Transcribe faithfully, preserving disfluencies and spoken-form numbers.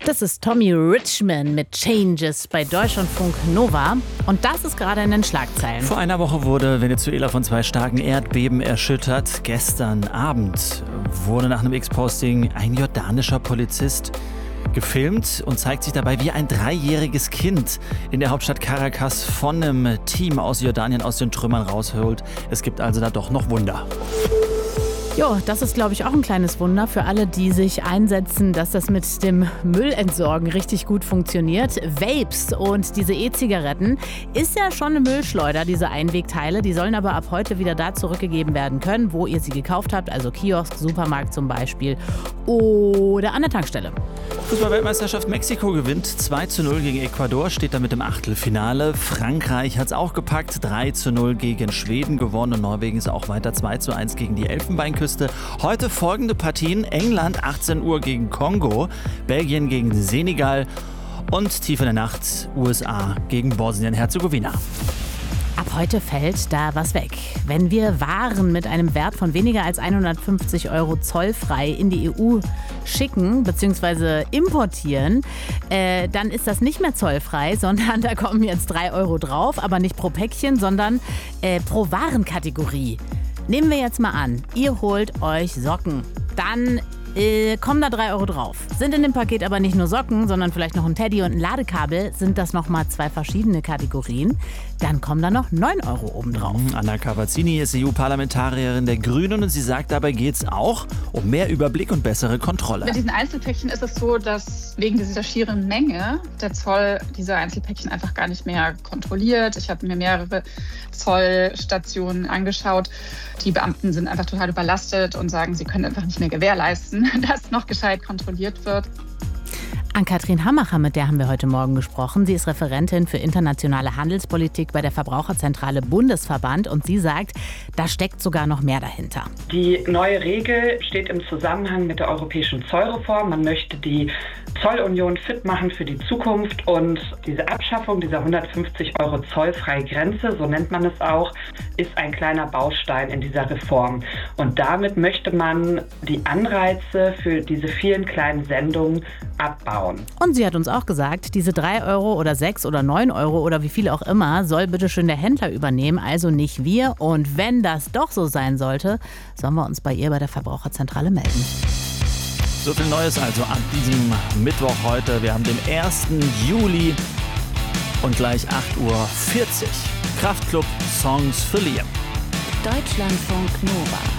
Das ist Tommy Richman mit Changes bei Deutschlandfunk Nova. Und das ist gerade in den Schlagzeilen. Vor einer Woche wurde Venezuela von zwei starken Erdbeben erschüttert. Gestern Abend wurde nach einem X-Posting ein jordanischer Polizist gefilmt und zeigt sich dabei, wie ein dreijähriges Kind in der Hauptstadt Caracas von einem Team aus Jordanien aus den Trümmern rausholt. Es gibt also da doch noch Wunder. Jo, das ist, glaube ich, auch ein kleines Wunder für alle, die sich einsetzen, dass das mit dem Müllentsorgen richtig gut funktioniert. Vapes und diese E-Zigaretten ist ja schon eine Müllschleuder, diese Einwegteile. Die sollen aber ab heute wieder da zurückgegeben werden können, wo ihr sie gekauft habt. Also Kiosk, Supermarkt zum Beispiel oder an der Tankstelle. Fußball-Weltmeisterschaft Mexiko gewinnt zwei zu null gegen Ecuador, steht damit im Achtelfinale. Frankreich hat es auch gepackt, drei zu null gegen Schweden gewonnen und Norwegen ist auch weiter zwei zu eins gegen die Elfenbeinküste. Heute folgende Partien: England achtzehn Uhr gegen Kongo, Belgien gegen Senegal und tief in der Nacht U S A gegen Bosnien-Herzegowina. Ab heute fällt da was weg. Wenn wir Waren mit einem Wert von weniger als hundertfünfzig Euro zollfrei in die E U schicken bzw. importieren, äh, dann ist das nicht mehr zollfrei, sondern da kommen jetzt drei Euro drauf, aber nicht pro Päckchen, sondern äh, pro Warenkategorie. Nehmen wir jetzt mal an, ihr holt euch Socken. Dann äh, kommen da drei Euro drauf. Sind in dem Paket aber nicht nur Socken, sondern vielleicht noch ein Teddy und ein Ladekabel, sind das nochmal zwei verschiedene Kategorien. Dann kommen da noch neun Euro obendrauf. Anna Cavazzini ist E U-Parlamentarierin der Grünen und sie sagt, dabei geht es auch um mehr Überblick und bessere Kontrolle. Mit diesen Einzelpäckchen ist es so, dass wegen dieser schieren Menge der Zoll diese Einzelpäckchen einfach gar nicht mehr kontrolliert. Ich habe mir mehrere Zollstationen angeschaut. Die Beamten sind einfach total überlastet und sagen, sie können einfach nicht mehr gewährleisten, dass noch gescheit kontrolliert wird. Ann-Kathrin Hammacher, mit der haben wir heute Morgen gesprochen. Sie ist Referentin für internationale Handelspolitik bei der Verbraucherzentrale Bundesverband und sie sagt, da steckt sogar noch mehr dahinter. Die neue Regel steht im Zusammenhang mit der europäischen Zollreform. Man möchte die Zollunion fit machen für die Zukunft und diese Abschaffung dieser hundertfünfzig Euro zollfreie Grenze, so nennt man es auch, ist ein kleiner Baustein in dieser Reform. Und damit möchte man die Anreize für diese vielen kleinen Sendungen abbauen. Und sie hat uns auch gesagt, diese drei Euro oder sechs oder neun Euro oder wie viel auch immer, soll bitte schön der Händler übernehmen, also nicht wir. Und wenn das doch so sein sollte, sollen wir uns bei ihr bei der Verbraucherzentrale melden. So viel Neues also an diesem Mittwoch heute. Wir haben den ersten Juli und gleich acht Uhr vierzig. Kraftklub Songs für Liam. Deutschlandfunk Nova.